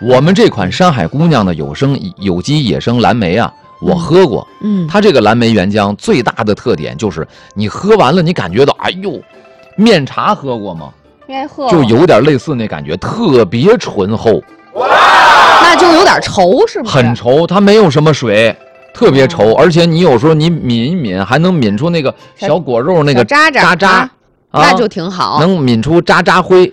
我们这款山海姑娘的有机野生蓝莓啊，我喝过。它这个蓝莓原浆最大的特点就是你喝完了，你感觉到哎呦，面茶喝过吗？ 应该喝， 就有点类似那感觉，特别醇厚。 那就有点稠，是不是？ 很稠，它没有什么水。特别稠，而且你有时候你抿一抿，还能抿出那个小果肉那个渣那就挺好， 能抿出渣灰。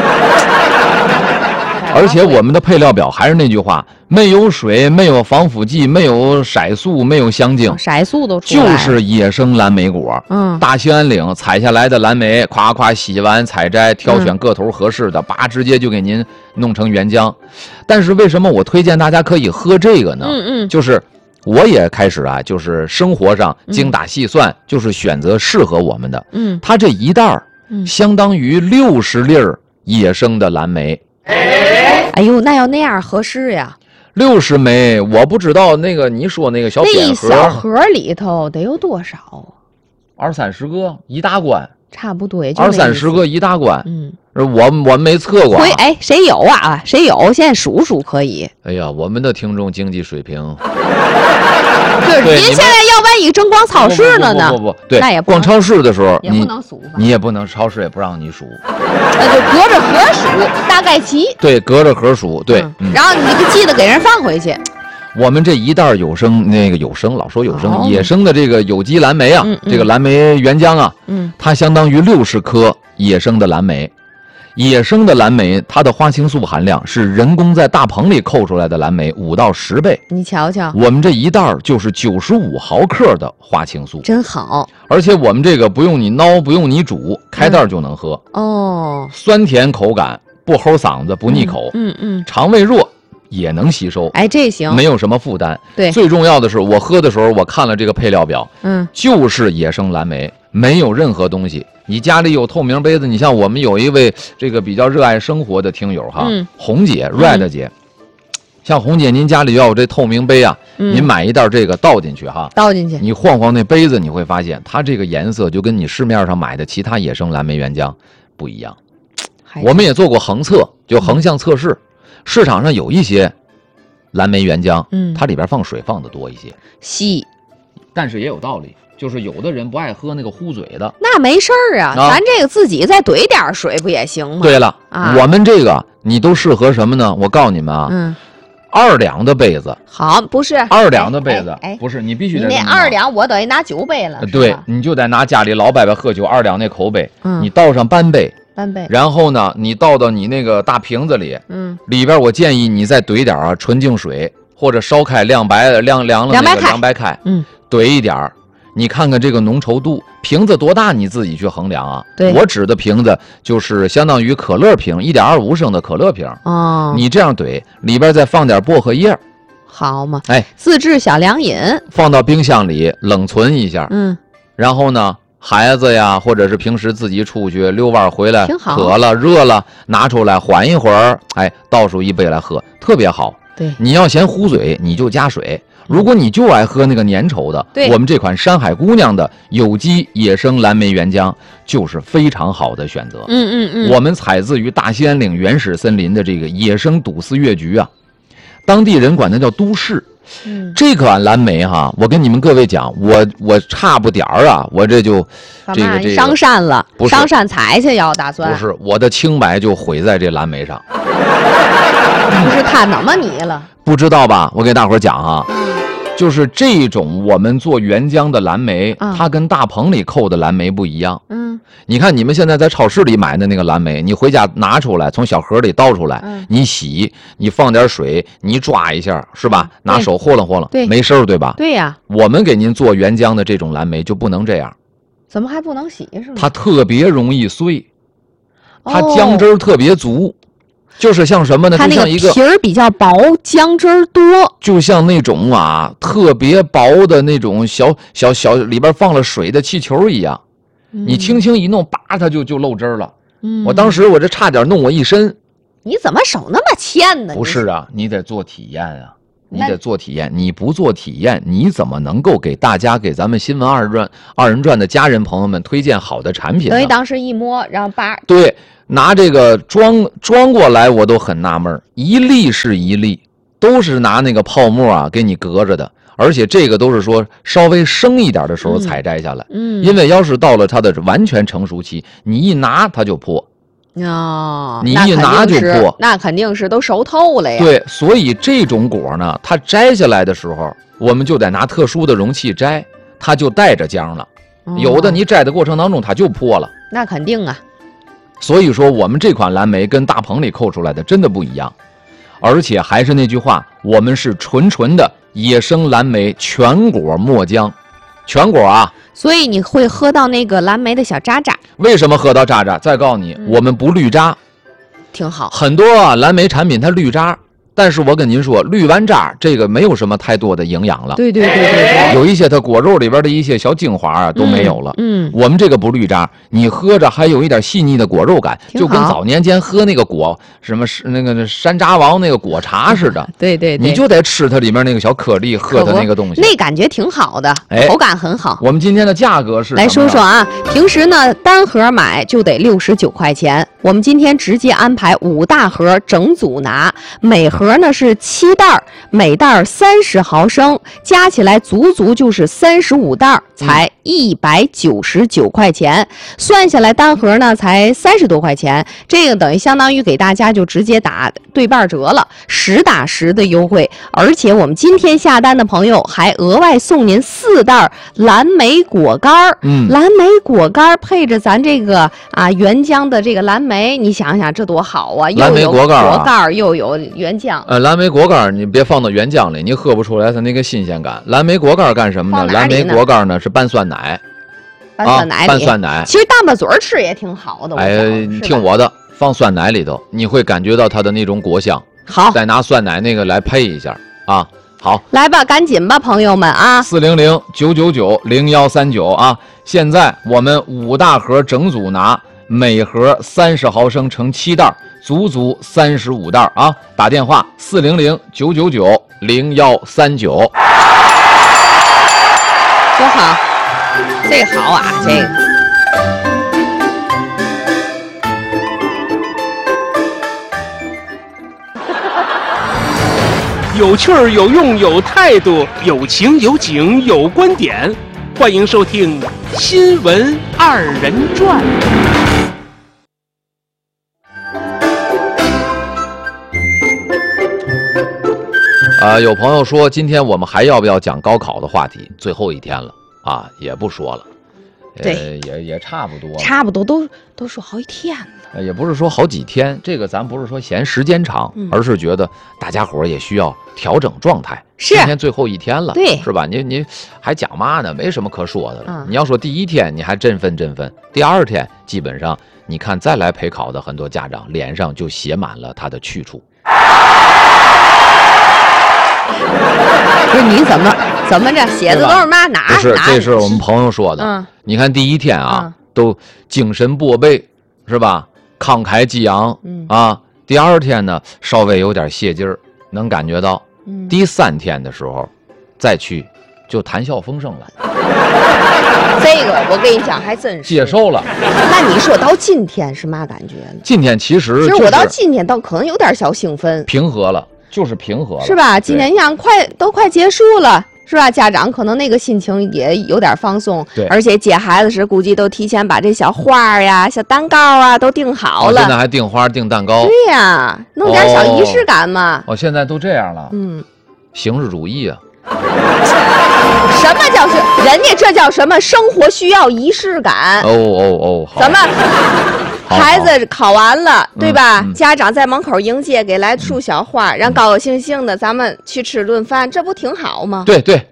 而且我们的配料表还是那句话，没有水，没有防腐剂，没有色素，没有香精， 色素都出来了， 就是野生蓝莓果。大兴安岭采下来的蓝莓，夸夸洗完采摘，挑选个头合适的，直接就给您弄成原浆。但是为什么我推荐大家可以喝这个呢？就是我也开始啊，就是生活上精打细算，就是选择适合我们的。它这一袋相当于60粒野生的蓝莓。 哎呦，那要那样合适呀 ！60枚，我不知道那个你说那个小扁盒， 那小盒里头得有多少 ？20-30个一大罐， 差不多 20-30个一大罐。我没测过。 哎，谁有啊？谁有？现在数数可以。 哎呀，我们的听众经济水平。 对，您现在要万一争光超市了呢？ 不，对， 那也不逛超市的时候也不能数吧？ 你也不能，超市也不让你数。 那就隔着盒数，大概齐。 对，隔着盒数，对。 然后你记得给人放回去。 我们这一袋老说有声，野生的这个有机蓝莓啊，这个蓝莓原浆啊，它相当于60颗野生的蓝莓。野生的蓝莓，它的花青素含量是人工在大棚里扣出来的蓝莓5到10倍。 你瞧瞧， 我们这一袋就是95毫克的花青素， 真好。 而且我们这个不用你熬，不用你煮，开袋就能喝。酸甜口感，不齁嗓子，不腻口。肠胃弱也能吸收。 哎，这行， 没有什么负担。 对， 最重要的是，我喝的时候我看了这个配料表，就是野生蓝莓，没有任何东西。你家里有透明杯子，你像我们有一位这个比较热爱生活的听友哈，红姐 Red 姐，像红姐您家里要有这透明杯啊，您买一袋这个倒进去哈， 倒进去， 你晃晃那杯子，你会发现它这个颜色就跟你市面上买的其他野生蓝莓原浆不一样。我们也做过横测，就横向测试，市场上有一些蓝莓原浆，它里边放水放的多一些， 稀， 但是也有道理。就是有的人不爱喝那个糊嘴的， 那没事儿啊，咱这个自己再兑点水不也行吗？ 对了，我们这个你都适合什么呢？我告诉你们啊，2两的杯子， 好，不是 2两的杯子，不是你必须得那2两，我等于拿9杯了， 对，你就得拿家里老伯伯喝酒2两那口杯，你倒上半杯，然后呢，你倒到你那个大瓶子里，里边我建议你再兑点纯净水，或者烧开凉了那个凉白开，兑一点。你看看这个浓稠度，瓶子多大你自己去衡量啊。 对， 我指的瓶子就是相当于可乐瓶，1.25升的可乐瓶。你这样兑，里边再放点薄荷叶， 好嘛？ 哎， 自制小凉饮， 放到冰箱里冷存一下。然后呢，孩子呀，或者是平时自己出去遛弯回来，渴了热了，拿出来缓一会儿，哎，倒出一杯来喝，特别好。 对， 你要嫌糊嘴，你就加水。如果你就爱喝那个粘稠的，我们这款山海姑娘的有机野生蓝莓原浆就是非常好的选择。我们采自于大兴安岭原始森林的这个野生笃丝越橘啊，当地人管它叫都市。这款蓝莓哈，我跟你们各位讲，我差不点儿啊，我这就这个上山了，上山采去要打算。 不是，我的清白就毁在这蓝莓上。 不是他怎么你了？ 不知道吧？我给大伙儿讲啊。就是这种我们做原浆的蓝莓，它跟大棚里扣的蓝莓不一样。你看你们现在在超市里买的那个蓝莓，你回家拿出来，从小盒里倒出来，你洗，你放点水，你抓一下，是吧？拿手和楞和楞，没事儿，对吧？ 对呀。 我们给您做原浆的这种蓝莓就不能这样。 怎么还不能洗是吗？ 它特别容易碎，它浆汁儿特别足。就是像什么呢？ 它那个皮儿比较薄，浆汁儿多， 就像那种特别薄的那种小里边放了水的气球一样。你轻轻一弄，叭，它就漏汁儿了。我当时我这差点弄我一身。 你怎么手那么欠呢？ 不是啊，你得做体验啊。 你得做体验。你不做体验，你怎么能够给大家、给咱们新闻二人转的家人朋友们推荐好的产品呢？ 等于当时一摸，然后叭， 对，拿这个装过来，我都很纳闷，一粒是一粒，都是拿那个泡沫啊给你隔着的。而且这个都是说稍微生一点的时候采摘下来，因为要是到了它的完全成熟期，你一拿它就破。你一拿就破， 那肯定是都熟透了呀。 对，所以这种果呢，它摘下来的时候，我们就得拿特殊的容器摘，它就带着浆了。有的你摘的过程当中，它就破了。 那肯定啊。 所以说，我们这款蓝莓跟大棚里扣出来的真的不一样，而且还是那句话，我们是纯的野生蓝莓全果末浆，全果啊。 所以你会喝到那个蓝莓的小渣渣。 为什么喝到渣渣？再告诉你，我们不滤渣， 挺好。 很多蓝莓产品它滤渣，但是我跟您说，滤完渣这个没有什么太多的营养了。 对， 有一些它果肉里边的一些小精华啊都没有了。我们这个不滤渣，你喝着还有一点细腻的果肉感，就跟早年间喝那个什么那个山楂王那个果茶似的。 对， 你就得吃它里面那个小颗粒，喝它那个东西， 那感觉挺好的，口感很好。 我们今天的价格是来说说啊，平时呢单盒买就得69块钱，我们今天直接安排5大盒整组拿，每盒呢是7袋，每袋30毫升，加起来足就是35袋，才199块钱，算下来单盒呢才30多块钱，这个等于相当于给大家就直接打对半折了，10打10的优惠。而且我们今天下单的朋友还额外送您4袋蓝莓果干蓝莓果干配着咱这个原浆的这个蓝莓，你想想这多好啊！ 蓝莓果干又有原浆。 蓝莓果干你别放到原浆里，你喝不出来它那个新鲜感。蓝莓果干干什么呢？蓝莓果干呢是拌酸奶，拌酸奶。 其实大巴嘴吃也挺好的。 听我的，放酸奶里头，你会感觉到它的那种果香。 好， 再拿酸奶那个来配一下啊。好， 来吧，赶紧吧，朋友们啊 ！400-999-0139啊！现在我们5大盒整组拿，每盒30毫升乘7袋，足35袋啊！打电话400-999-0139。 多好，这个好啊，这个。 有趣儿、有用、有态度，有情有景有观点，欢迎收听《新闻二人转》。 有朋友说，今天我们还要不要讲高考的话题？最后一天了啊，也不说了。 对， 也差不多， 都说好几天了。 也不是说好几天，这个咱不是说嫌时间长，而是觉得大家伙也需要调整状态。 是， 今天最后一天了， 对， 是吧？你还讲嘛呢？没什么可说的了。你要说第一天你还振奋，第二天基本上你看再来陪考的很多家长脸上就写满了他的去处。 不是你怎么着写的都是嘛？哪？ 不是，这是我们朋友说的。你看第一天都精神勃备，是吧？慷慨激昂，第二天呢，稍微有点泄劲儿，能感觉到。第3天的时候，再去就谈笑风生了。 这个我跟你讲，还真是接受了。 那你说到今天是嘛感觉呢？ 今天其实我到今天倒可能有点小兴奋， 平和了，就是平和了， 是吧？今天你想都快结束了。是吧？家长可能那个心情也有点放松， 对， 而且接孩子时估计都提前把这小花呀、小蛋糕啊都订好了。 现在还订花、订蛋糕。 对呀，弄点小仪式感嘛。 现在都这样了。形式主义啊。 什么叫是？人家这叫什么？生活需要仪式感。 好。 怎么？孩子考完了，对吧？家长在门口迎接，给来束小花，让高高兴兴的，咱们去吃顿饭，这不挺好吗？ 对。是。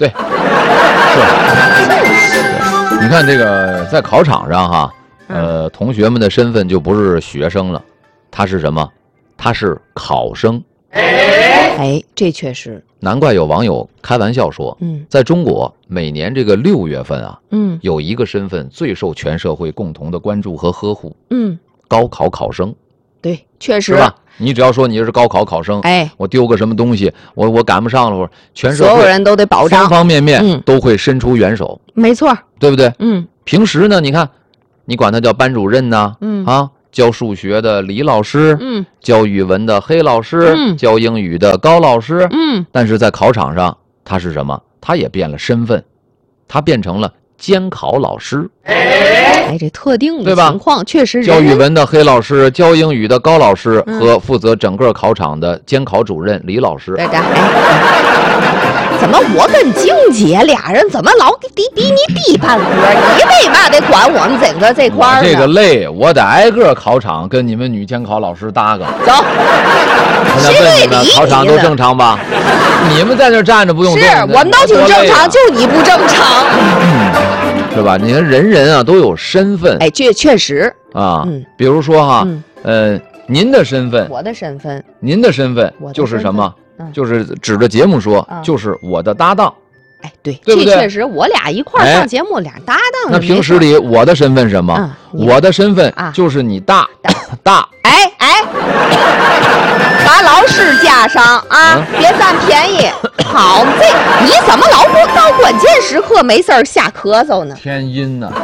你看这个在考场上哈，同学们的身份就不是学生了，他是什么？他是考生。 这确实。 难怪有网友开玩笑说，在中国每年这个6月份啊，有一个身份最受全社会共同的关注和呵护，高考考生。 对，确实是吧？你只要说你是高考考生，我丢个什么东西，我赶不上了，全社会所有人都得保障， 方方面面都会伸出援手， 没错， 对不对？平时呢，你看，你管他叫班主任呢，教数学的李老师，教语文的黑老师，教英语的高老师，但是在考场上，他是什么？他也变了身份，他变成了监考老师。 这特定的情况确实， 教语文的黑老师，教英语的高老师，和负责整个考场的监考主任李老师。 怎么我跟静姐俩人怎么老比你低半格？你为嘛得管我们整个这块呢？ 这个累，我得挨个考场跟你们女监考老师搭个。 走， 谁对你考场都正常吧？你们在那站着不用动， 是我们都挺正常，就你不正常。 是吧？你看人啊都有身份， 这确实啊。比如说哈，您的身份， 我的身份， 您的身份就是什么？就是指着节目说，就是我的搭档。 对， 对不对？ 这确实，我俩一块上节目，俩搭档。 那平时里我的身份什么？我的身份就是你大。把老师加上啊，别占便宜。 好，你怎么老不到关键时刻没事瞎咳嗽呢？ 天阴呢，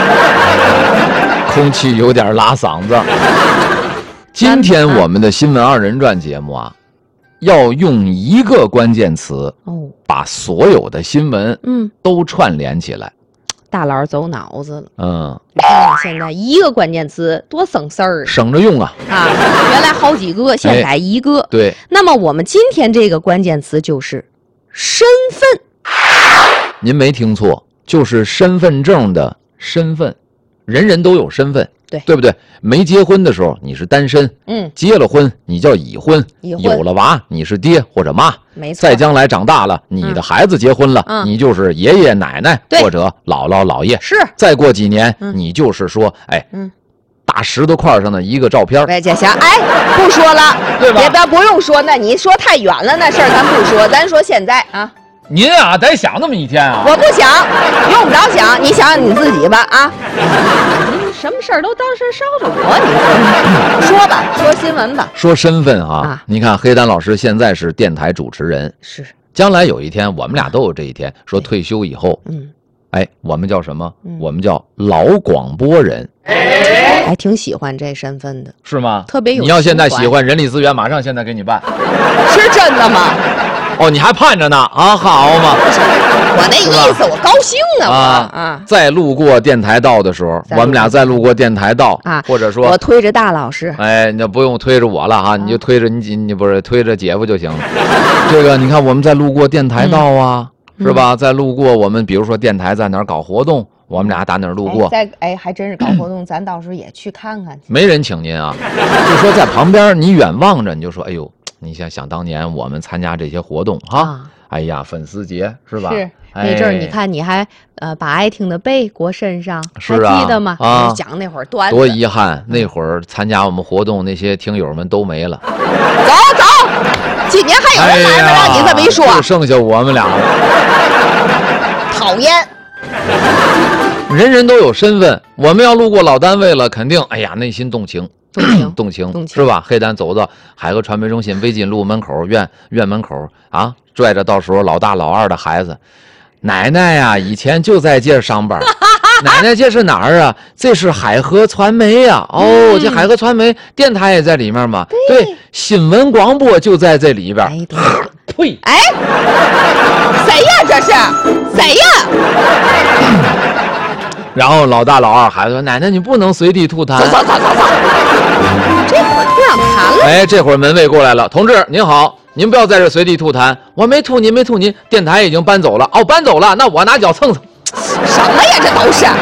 空气有点拉嗓子。今天我们的新闻二人转节目啊，要用一个关键词把所有的新闻都串联起来。 大佬走脑子了， 你看现在一个关键词多省事儿， 省着用啊！ 原来好几个，现在一个。 对， 那么我们今天这个关键词就是身份。 您没听错，就是身份证的身份，人人都有身份，对不对？没结婚的时候你是单身，结了婚你叫已婚，有了娃你是爹或者妈， 没错。 再将来长大了，你的孩子结婚了，你就是爷爷奶奶或者姥姥姥爷。 是。 再过几年，你就是说，大石头块上的一个照片。 这行，不说了， 对吧？ 别不用说，那你说太远了，那事儿咱不说，咱说现在啊。 您啊，得想那么一天啊！ 我不想，用不着想，你想想你自己吧啊！什么事儿都当时捎着我，你说吧，说新闻吧， 说身份啊！你看黑丹老师现在是电台主持人， 是。 将来有一天，我们俩都有这一天，说退休以后，我们叫什么？我们叫老广播人。 还挺喜欢这身份的， 是吗？ 特别有。 你要现在喜欢人力资源，马上现在给你办。 是真的吗？ 你还盼着呢啊？好嘛！ 我那意思，我高兴啊！ 在路过电台道的时候，我们俩在路过电台道啊，或者说我推着大老师， 那不用推着我了啊，你就推着你不是推着姐夫就行了。这个你看我们在路过电台道啊，是吧？在路过我们比如说电台在哪儿搞活动，我们俩打哪儿路过， 还真是搞活动，咱到时候也去看看去。 没人请您啊，就说在旁边你远望着，你就说哎呦。你想当年我们参加这些活动哈，哎呀，粉丝节是吧？ 是那阵儿，你看你还把爱听的背过身上，还记得吗？讲那会儿段子， 多遗憾，那会儿参加我们活动那些听友们都没了。 走，今年还有人来吗？让你这么一说， 就剩下我们俩了。 讨厌。 人人都有身份，我们要路过老单位了，肯定哎呀内心动情。动情是吧？黑丹走到海河传媒中心魏锦路门口院门口啊，拽着到时候老大老二的孩子，奶奶呀，以前就在这上班。奶奶这是哪儿啊？这是海河传媒呀。这海河传媒电台也在里面嘛。对，新闻广播就在这里边。 呸！谁呀？这是谁呀？ 然后老大老二孩子说：“奶奶，你不能随地吐痰。” 走，这会儿不让谈了。 这会儿门卫过来了，同志您好，您不要在这随地吐痰。我没吐您，电台已经搬走了。搬走了，那我拿脚蹭蹭。 什么呀？这都是。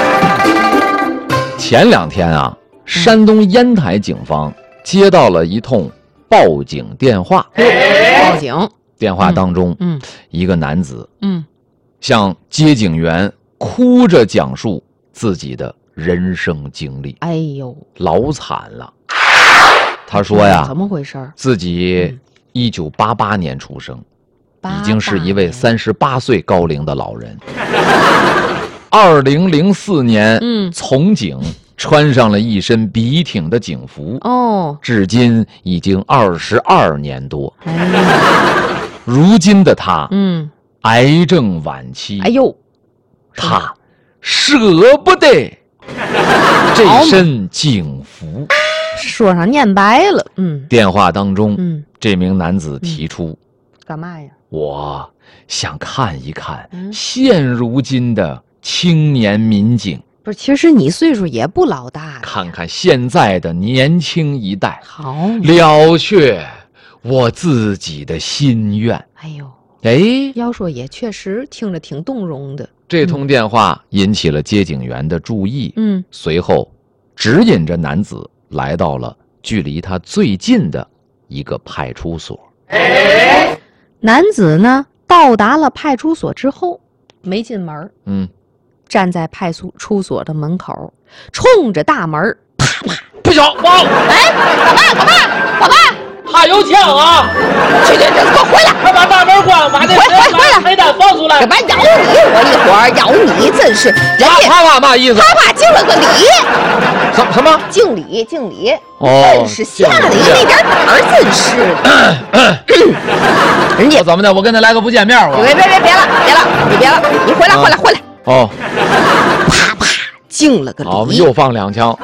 前2天啊，山东烟台警方接到了一通报警电话。 报警电话当中，一个男子，向接警员哭着讲述自己的人生经历。 哎呦， 老惨了。他说呀， 怎么回事？ 自己1988年出生，已经是一位38岁高龄的老人。2004年从警穿上了一身笔挺的警服。 哦， 至今已经22年多。如今的他，癌症晚期。 哎呦， 他舍不得这身警服。 说上念白了。 电话当中，这名男子提出， 干嘛呀？ 我想看一看现如今的青年民警。 不是，其实你岁数也不老大呀。 看看现在的年轻一代， 好了却我自己的心愿。 哎呦， 要说也确实听着挺动容的。 这通电话引起了接警员的注意。随后指引着男子来到了距离他最近的一个派出所。 男子呢，到达了派出所之后，没进门。站在派出所的门口，冲着大门啪啪不行，忘了。 干嘛？宝贝， 他有枪啊！ 去，给我回来！ 快把大门关，把那黑蛋放出来！ 干嘛咬你？我一会儿咬你，真是人家啪嘛意思？ 啪敬了个礼。 什么？ 敬礼。 真是吓得你那点胆儿，真是。人家怎么的？我跟他来个不见面。 别了，你回来。啪啪敬了个礼。 我们又放2枪。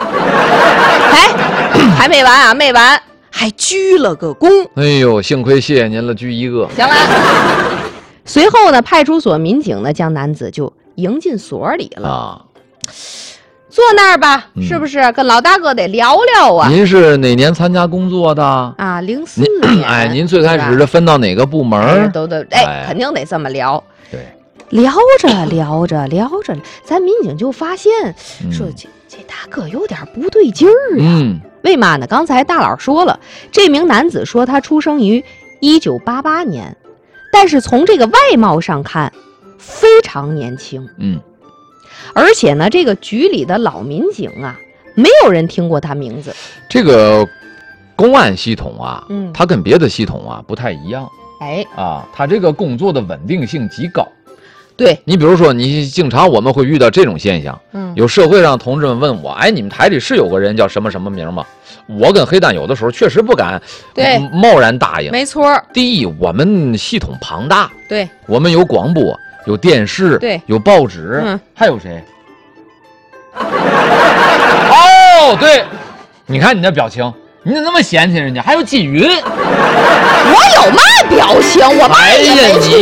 还没完，还鞠了个躬。 哎呦，幸亏谢谢您了，鞠一个。 行了。随后呢，派出所民警呢将男子就迎进所里了。坐那儿吧，是不是跟老大哥得聊聊啊？ 您是哪年参加工作的啊？04年。 您最开始是分到哪个部门？ 都肯定得这么聊。 对。 聊着，咱民警就发现，说这大哥有点不对劲儿啊。为嘛呢？刚才大佬说了，这名男子说他出生于1988年，但是从这个外貌上看，非常年轻。而且呢，这个局里的老民警啊，没有人听过他名字。 这个公安系统啊，它跟别的系统啊不太一样。它这个工作的稳定性极高。 对， 你比如说，你经常我们会遇到这种现象，有社会上同志们问我，你们台里是有个人叫什么什么名吗？我跟黑蛋有的时候确实不敢贸然答应。 没错。 第一，我们系统庞大， 对， 我们有广播，有电视， 对， 有报纸，还有谁？对，你看你的表情，你怎么那么嫌弃人家？还有金云， 我有嘛表情？我嘛也没出。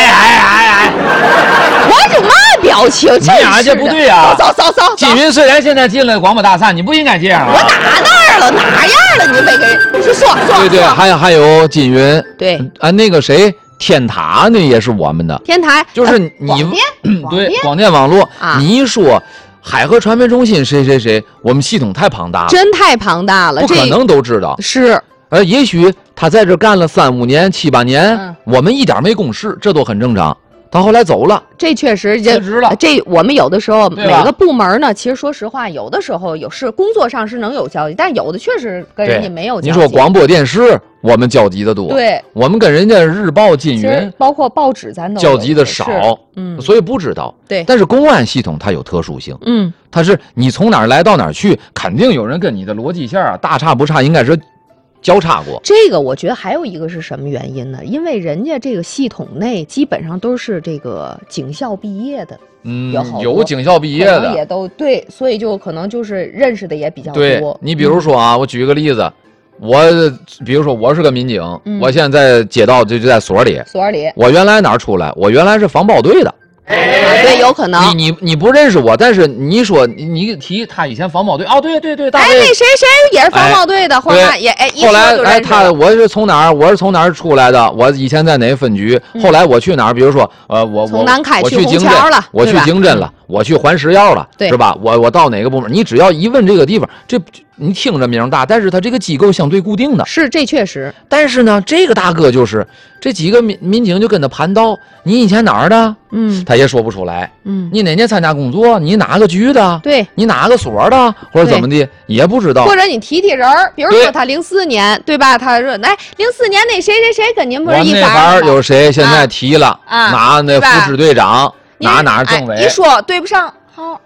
我有嘛表情？ 你俩这不对啊！ 走。 金云虽然现在进了广播大厦，你不应该这样啊！ 我哪样了？你没给说。 对，还有金云。 对那个谁，天塔那也是我们的。 天台就是你对广电网络，你一说。海河传媒中心谁，我们系统太庞大了， 真太庞大了， 不可能都知道。 是， 也许他在这干了3、5年、7、8年，我们一点没共识，这都很正常。他后来走了， 这确实辞职了。 这我们有的时候每个部门呢，其实说实话，有的时候是工作上是能有交集，但有的确实跟人家没有交集。 你说广播电视，我们交集的多， 对， 我们跟人家日报、金云， 包括报纸，咱都交集的少，所以不知道。 对， 但是公安系统它有特殊性，它是你从哪儿来到哪儿去，肯定有人跟你的逻辑线大差不差，应该是交叉过。 这个我觉得还有一个是什么原因呢？因为人家这个系统内基本上都是这个警校毕业的， 有警校毕业的也都对，所以就可能就是认识的也比较多。 对，你比如说我举个例子，比如说我是个民警，我现在街道就在所里，我原来哪儿出来？我原来是防暴队的。 对，有可能你不认识我，但是你说你提他以前防暴队，对，大卫， 那谁也是防暴队的，后来也后来我是从哪儿出来的？我以前在哪个分局？后来我去哪儿？比如说我从南开去虹桥了， 我去经侦了，我去环石药了，是吧？我到哪个部门？你只要一问这个地方，这你听着名大，但是他这个机构相对固定的， 是这确实。 但是呢，这个大哥就是这几个民警就跟他盘道，你以前哪儿的？他也说不出来。你哪年参加工作？你哪个局的？ 对， 你哪个所的？或者怎么的也不知道。 或者你提人，比如说他04年，对吧？他说04年那谁跟您不是一班？我那班有谁？现在提了，拿那副支队长，拿政委。 一说对不上，好，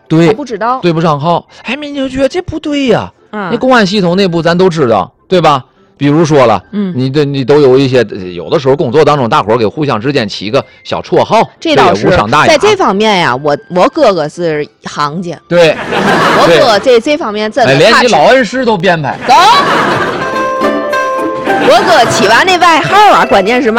对， 他不知道对不上号，哎，民警觉得这不对呀。 那公安系统内部咱都知道，对吧？比如说了，你都有一些，有的时候工作当中，大伙儿给互相之间起一个小绰号， 这倒是无伤大雅。 在这方面呀，我哥哥是行家， 对， 我哥这方面真的， 连你老恩师都编排。 走，我哥起完那外号啊，关键是嘛？